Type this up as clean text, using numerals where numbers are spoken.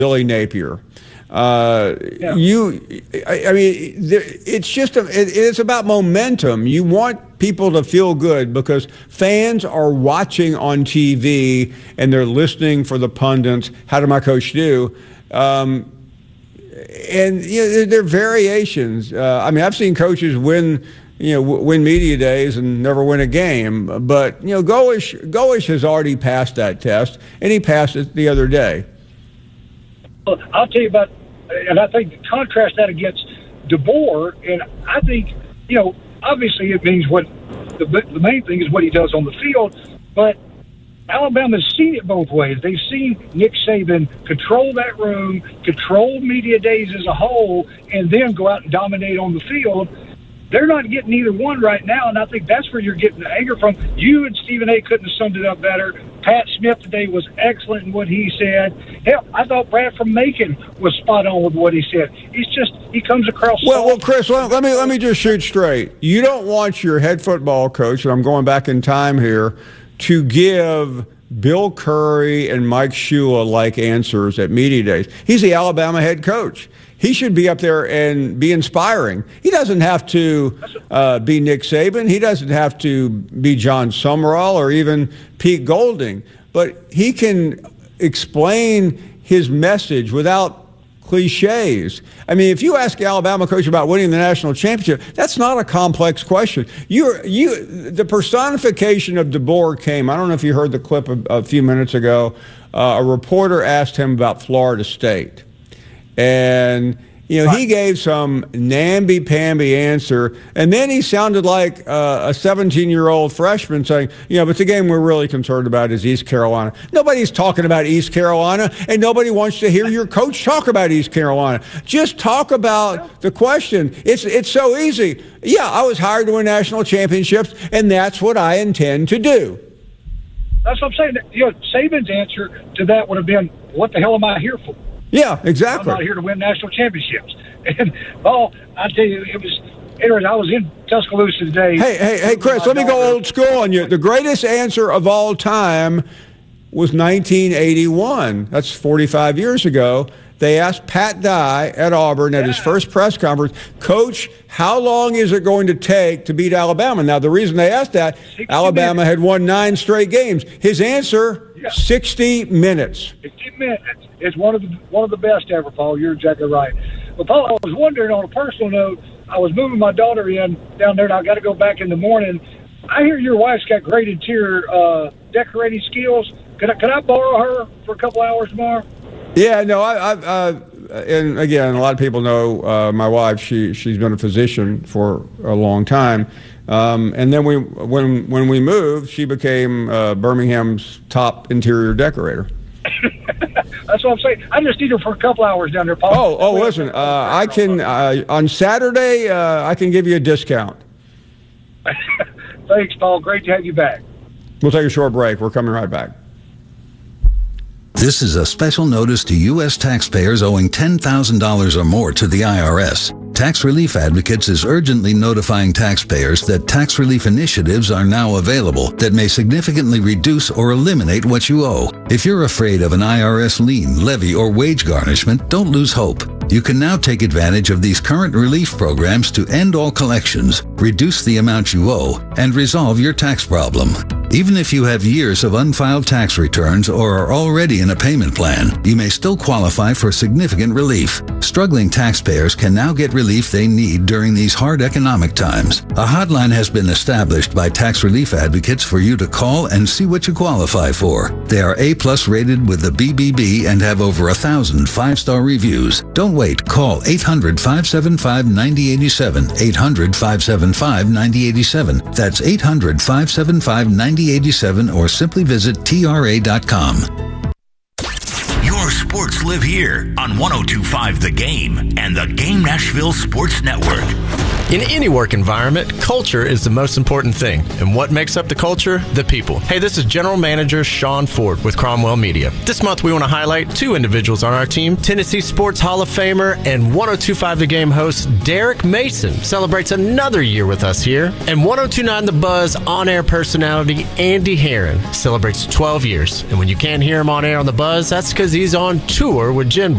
Billy Napier. Yeah. It's about momentum. You want people to feel good because fans are watching on TV and they're listening for the pundits. How did my coach do? And there are variations. I've seen coaches win media days and never win a game. But Goish has already passed that test, and he passed it the other day. Well, I'll tell you about, and I think contrast that against DeBoer, and I think obviously it means what the main thing is what he does on the field, but Alabama's seen it both ways. They've seen Nick Saban control that room, control media days as a whole, and then go out and dominate on the field. They're not getting either one right now, and I think that's where you're getting the anger from. You and Stephen A. couldn't have summed it up better. Pat Smith today was excellent in what he said. Hell, I thought Brad from Macon was spot on with what he said. He comes across. Well, Chris, let me just shoot straight. You don't want your head football coach, and I'm going back in time here, to give Bill Curry and Mike Shula like answers at media days. He's the Alabama head coach. He should be up there and be inspiring. He doesn't have to be Nick Saban. He doesn't have to be John Summerall or even Pete Golding. But he can explain his message without cliches. If you ask Alabama coach about winning the national championship, that's not a complex question. The personification of DeBoer came. I don't know if you heard the clip a few minutes ago. A reporter asked him about Florida State. And, he gave some namby-pamby answer, and then he sounded like a 17-year-old freshman saying, but the game we're really concerned about is East Carolina. Nobody's talking about East Carolina, and nobody wants to hear your coach talk about East Carolina. Just talk about the question. It's so easy. Yeah, I was hired to win national championships, and that's what I intend to do. That's what I'm saying. Saban's answer to that would have been, what the hell am I here for? Yeah, exactly. I'm not here to win national championships. And, I tell you, it was interesting. I was in Tuscaloosa today. Hey, Chris, let me go old school on you. The greatest answer of all time was 1981. That's 45 years ago. They asked Pat Dye at Auburn at his first press conference, Coach, how long is it going to take to beat Alabama? Now, the reason they asked that, Alabama had won 9 straight games. His answer, 60 minutes. 60 minutes. It's one of the best ever, Paul. You're exactly right. But, Paul, I was wondering, on a personal note, I was moving my daughter down there, and I got to go back in the morning. I hear your wife's got great interior decorating skills. Could I borrow her for a couple hours tomorrow? Yeah, no, and again, a lot of people know my wife. She's been a physician for a long time, and then when we moved, she became Birmingham's top interior decorator. That's what I'm saying. I just need her for a couple hours down there, Paul. Oh, listen, I can on Saturday. I can give you a discount. Thanks, Paul. Great to have you back. We'll take a short break. We're coming right back. This is a special notice to U.S. taxpayers owing $10,000 or more to the IRS. Tax Relief Advocates is urgently notifying taxpayers that tax relief initiatives are now available that may significantly reduce or eliminate what you owe. If you're afraid of an IRS lien, levy, or wage garnishment, don't lose hope. You can now take advantage of these current relief programs to end all collections, reduce the amount you owe, and resolve your tax problem. Even if you have years of unfiled tax returns or are already in a payment plan, you may still qualify for significant relief. Struggling taxpayers can now get relief they need during these hard economic times. A hotline has been established by Tax Relief Advocates for you to call and see what you qualify for. They are A+ rated with the BBB and have over 1,000 5-star reviews. Don't wait. Call 800-575-9087. 800-575-9087. That's 800-575-9087, or simply visit TRA.com. Your sports live here on 102.5 The Game and the Game Nashville Sports Network. In any work environment, culture is the most important thing. And what makes up the culture? The people. Hey, this is General Manager Sean Ford with Cromwell Media. This month we want to highlight two individuals on our team. Tennessee Sports Hall of Famer and 102.5 The Game host Derek Mason celebrates another year with us here. And 102.9 The Buzz on-air personality Andy Herron celebrates 12 years. And when you can't hear him on air on The Buzz, that's because he's on tour with Jen